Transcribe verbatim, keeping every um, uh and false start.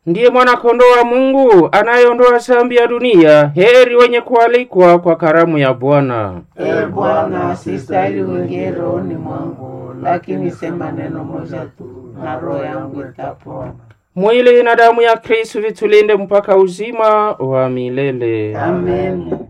Ndiye mwana kondoo wa Mungu anayeondoa dhambi ya dunia. Heri wenye kualikwa kwa karamu ya Bwana. E Bwana, sistahili uingie rohoni mwangu, lakini sema neno moja tu na roho yangu itapona. Mwili na damu ya Kristo vitulinde mpaka uzima wa milele. Amen.